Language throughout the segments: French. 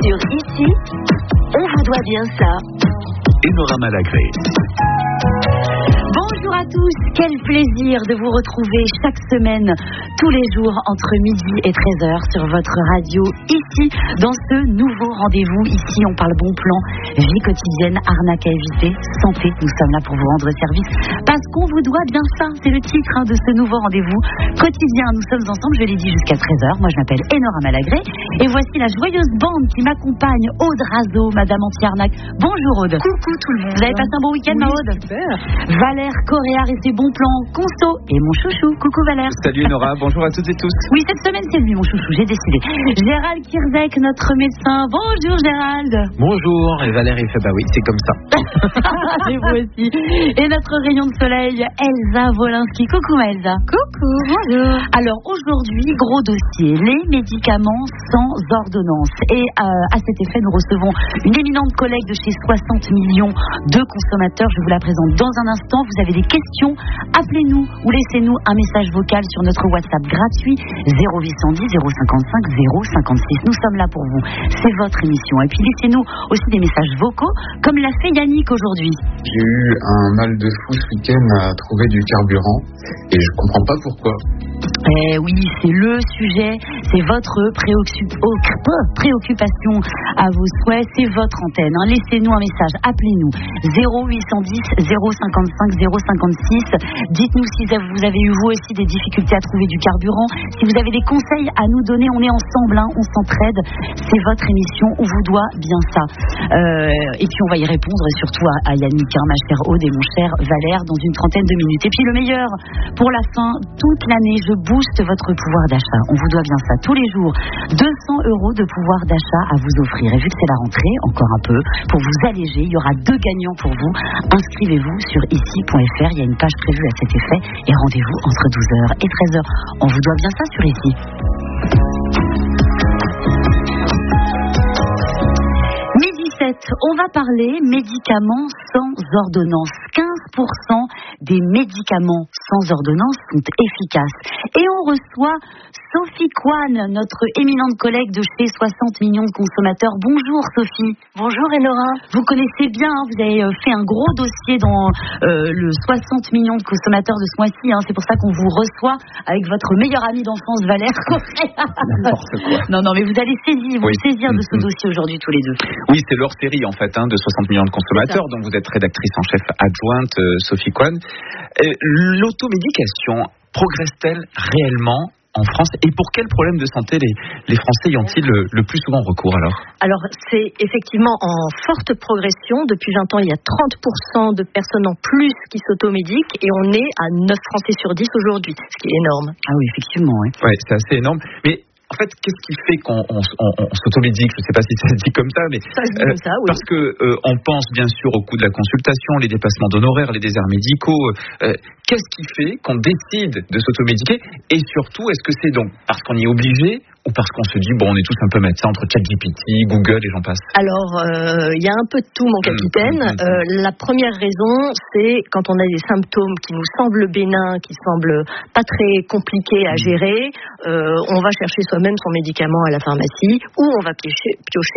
Sur Ici, on vous doit bien ça. Enora Malagré. Bonjour à tous, quel plaisir de vous retrouver chaque semaine, tous les jours entre midi et 13h sur votre radio, ici, dans ce nouveau rendez-vous. Ici, on parle bon plan, vie quotidienne, arnaque à éviter, santé. Nous sommes là pour vous rendre service parce qu'on vous doit bien ça. C'est le titre de ce nouveau rendez-vous quotidien. Nous sommes ensemble, je l'ai dit, jusqu'à 13h. Moi, je m'appelle Enora Malagré et voici la joyeuse bande qui m'accompagne, Aude Razo, Madame Anti-Arnaque. Bonjour Aude. Coucou tout le monde. Vous avez passé un bon week-end, ma Aude? Super. Valère Coréard et ses bons plans, Conso et mon chouchou. Coucou Valère. Salut Nora, bonjour à toutes et tous. Oui, cette semaine c'est lui mon chouchou, j'ai décidé. Gérald Kirzek, notre médecin. Bonjour Gérald. Bonjour, et Valère il fait bah oui, c'est comme ça. Et vous aussi. Et notre rayon de soleil, Elsa Wolinski. Coucou Elsa. Coucou, bonjour. Alors aujourd'hui, gros dossier, les médicaments sans ordonnance. Et à cet effet, nous recevons une éminente collègue de chez 60 millions de consommateurs. Je vous la présente dans un instant. Vous avez des questions, appelez-nous ou laissez-nous un message vocal sur notre WhatsApp gratuit 0810 055 056. Nous sommes là pour vous. C'est votre émission. Et puis laissez-nous aussi des messages vocaux, comme l'a fait Yannick aujourd'hui. J'ai eu un mal de fou ce week-end à trouver du carburant et je comprends pas pourquoi. Eh oui, c'est le sujet, c'est votre préoccupation à vos souhaits, c'est votre antenne. Laissez-nous un message, appelez-nous 0810 055 056. Dites-nous si vous avez eu vous aussi des difficultés à trouver du carburant. Si vous avez des conseils à nous donner, on est ensemble, on s'entraide. C'est votre émission, on vous doit bien ça. Et puis on va y répondre surtout à Yannick, ma chère Aude et mon cher Valère, dans une trentaine de minutes. Et puis le meilleur, pour la fin, toute l'année, je booste votre pouvoir d'achat. On vous doit bien ça. Tous les jours, 200 € de pouvoir d'achat à vous offrir. Et vu que c'est la rentrée, encore un peu, pour vous alléger, il y aura 2 gagnants pour vous. Inscrivez-vous sur ici.fr. Il y a une page prévue à cet effet. Et rendez-vous entre 12h et 13h. On vous doit bien ça sur Ici. On va parler médicaments sans ordonnance. 15% des médicaments sans ordonnance sont efficaces. Et on reçoit Sophie Kwan, notre éminente collègue de chez 60 millions de consommateurs. Bonjour Sophie. Bonjour Enora. Vous connaissez bien, vous avez fait un gros dossier dans le 60 millions de consommateurs de ce mois-ci. C'est pour ça qu'on vous reçoit avec votre meilleur ami d'enfance Valère. N'importe quoi. Non, mais vous allez saisir de ce dossier aujourd'hui tous les deux. Oui, c'est leur série en fait de 60 millions de consommateurs dont vous êtes rédactrice en chef adjointe, Sophie Kwan. L'automédication progresse-t-elle réellement en France et pour quels problèmes de santé les Français y ont-ils le plus souvent recours alors ? Alors c'est effectivement en forte progression. Depuis 20 ans, il y a 30% de personnes en plus qui s'automédiquent et on est à 9 Français sur 10 aujourd'hui, ce qui est énorme. Ah oui, effectivement. Oui, c'est assez énorme. Mais en fait, qu'est-ce qui fait qu'on s'automédique ? Je ne sais pas si ça se dit comme ça, mais ça se dit comme ça, oui. Parce que on pense bien sûr au coût de la consultation, les dépassements d'honoraires, les déserts médicaux. Qu'est-ce qui fait qu'on décide de s'automédiquer ? Et surtout, est-ce que c'est donc parce qu'on y est obligé ou parce qu'on se dit on est tous un peu médecins entre ChatGPT, Google et j'en passe ? Alors, il y a un peu de tout, mon capitaine. La première raison, c'est quand on a des symptômes qui nous semblent bénins, qui semblent pas très compliqués à gérer, on va chercher soi-même son médicament à la pharmacie ou on va piocher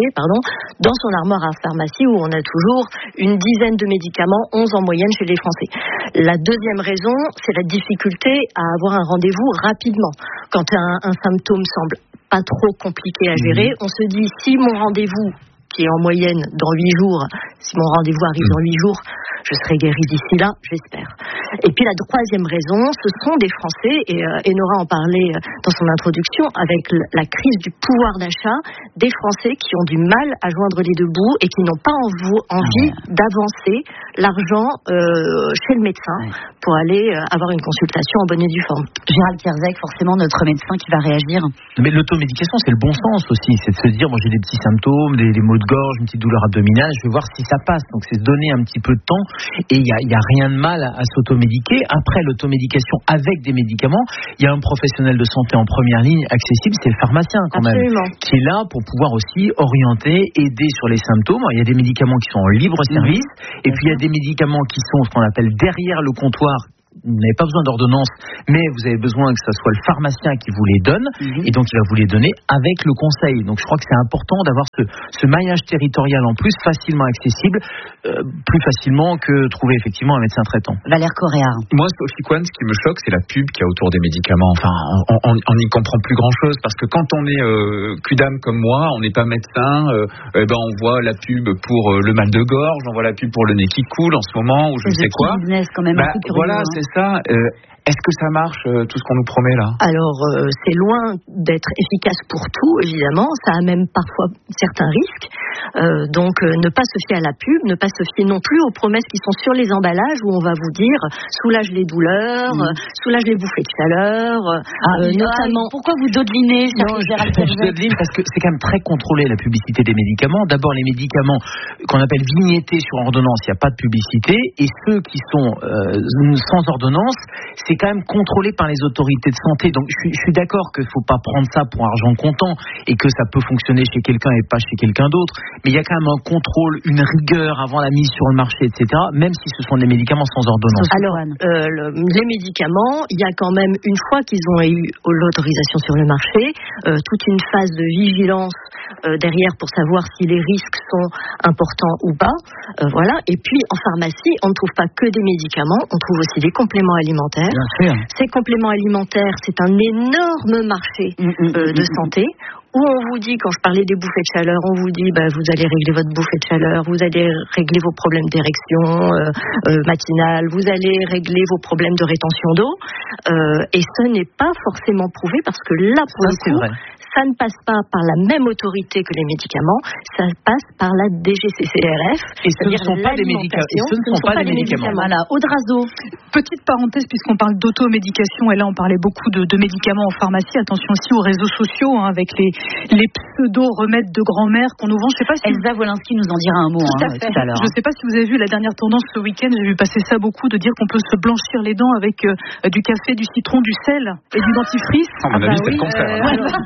dans son armoire à pharmacie où on a toujours une dizaine de médicaments, 11 en moyenne chez les Français. La deuxième raison, c'est la difficulté à avoir un rendez-vous rapidement. Quand un symptôme semble pas trop compliqué à gérer, on se dit si mon rendez-vous, qui est en moyenne dans 8 jours, si mon rendez-vous arrive dans 8 jours, je serai guérie d'ici là, j'espère. Et puis la troisième raison, ce sont des Français, et Nora en parlait dans son introduction, avec la crise du pouvoir d'achat, des Français qui ont du mal à joindre les deux bouts et qui n'ont pas envie d'avancer l'argent chez le médecin pour aller avoir une consultation en bonne et due forme. Gérald Kirzek, forcément notre médecin qui va réagir. Mais l'automédication, c'est le bon sens aussi, c'est de se dire, moi j'ai des petits symptômes, des maux de gorge, une petite douleur abdominale, je vais voir si ça passe. Donc c'est se donner un petit peu de temps et il y a rien de mal à s'automédiquer. Après l'automédication avec des médicaments, il y a un professionnel de santé en première ligne accessible, c'est le pharmacien quand Absolument. même, qui est là pour pouvoir aussi orienter, aider sur les symptômes. Il y a des médicaments qui sont en libre service et puis il y a des médicaments qui sont ce qu'on appelle derrière le comptoir, vous n'avez pas besoin d'ordonnance, mais vous avez besoin que ce soit le pharmacien qui vous les donne, et donc il va vous les donner avec le conseil. Donc je crois que c'est important d'avoir ce maillage territorial en plus, facilement accessible, plus facilement que trouver effectivement un médecin traitant. Valère Correa. Moi, Sophie Coine, ce qui me choque, c'est la pub qu'il y a autour des médicaments. Enfin, on n'y comprend plus grand-chose, parce que quand on est QDAM comme moi, on n'est pas médecin, on voit la pub pour le mal de gorge, on voit la pub pour le nez qui coule en ce moment, ou je ne sais quoi. Business, quand même, un peu curieux, voilà, c'est ça. Est-ce que ça marche, tout ce qu'on nous promet là ? Alors, c'est loin d'être efficace pour tout, évidemment. Ça a même parfois certains risques. Donc, ne pas se fier à la pub, ne pas se fier non plus aux promesses qui sont sur les emballages où on va vous dire soulage les douleurs, soulage les bouffées de chaleur, notamment. Pourquoi vous dodelinez, je dodeline parce que c'est quand même très contrôlé la publicité des médicaments. D'abord, les médicaments qu'on appelle vignettés sur ordonnance, il n'y a pas de publicité, et ceux qui sont sans ordonnance, c'est quand même contrôlé par les autorités de santé. Donc je suis d'accord qu'il ne faut pas prendre ça pour argent comptant et que ça peut fonctionner chez quelqu'un et pas chez quelqu'un d'autre. Mais il y a quand même un contrôle, une rigueur avant la mise sur le marché, etc. Même si ce sont des médicaments sans ordonnance. Alors, les médicaments, il y a quand même, une fois qu'ils ont eu l'autorisation sur le marché, toute une phase de vigilance derrière pour savoir si les risques sont importants ou pas. Voilà. Et puis en pharmacie, on ne trouve pas que des médicaments, on trouve aussi des compléments alimentaires. Ces compléments alimentaires, c'est un énorme marché de santé, où on vous dit, quand je parlais des bouffées de chaleur, on vous dit vous allez régler votre bouffée de chaleur, vous allez régler vos problèmes d'érection matinale, vous allez régler vos problèmes de rétention d'eau, et ce n'est pas forcément prouvé, parce que là, pour le coup, ça ne passe pas par la même autorité que les médicaments, ça passe par la DGCCRF. Et ce ne sont pas des médicaments. Voilà, Audrazo. Petite parenthèse, puisqu'on parle d'automédication, et là on parlait beaucoup de médicaments en pharmacie. Attention aussi aux réseaux sociaux, avec les pseudo-remèdes de grand-mère qu'on nous vend. Je sais pas si Elsa Wolinski nous en dira un mot tout à l'heure. Je ne sais pas si vous avez vu la dernière tendance ce week-end, j'ai vu passer ça beaucoup, de dire qu'on peut se blanchir les dents avec du café, du citron, du sel et du dentifrice. À mon avis, c'est le contraire.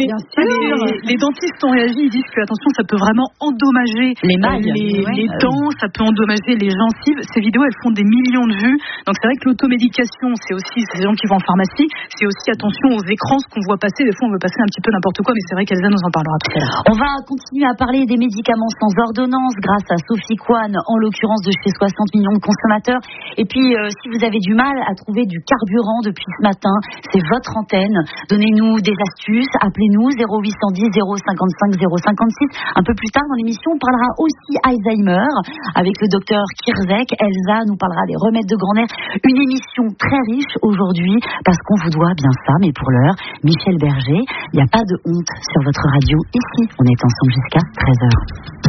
Les dentistes ont réagi, ils disent que attention, ça peut vraiment endommager les mailles, les dents, ça peut endommager les gencives. Ces vidéos, elles font des millions de vues. Donc c'est vrai que l'automédication, c'est aussi ces gens qui vont en pharmacie, c'est aussi attention aux écrans, ce qu'on voit passer. Des fois, on veut passer un petit peu n'importe quoi, mais c'est vrai qu'Elsa nous en parlera tout à l'heure. On va continuer à parler des médicaments sans ordonnance grâce à Sophie Coine, en l'occurrence de chez 60 millions de consommateurs. Et puis, si vous avez du mal à trouver du carburant depuis ce matin, c'est votre antenne. Donnez-nous des astuces, appelez-nous 0810 055 056. Un peu plus tard dans l'émission, on parlera aussi Alzheimer avec le docteur Kirzek. Elsa nous parlera des remèdes de grand-mère. Une émission très riche aujourd'hui parce qu'on vous doit bien ça, mais pour l'heure, Michel Berger, il n'y a pas de honte sur votre radio ici. On est ensemble jusqu'à 13h.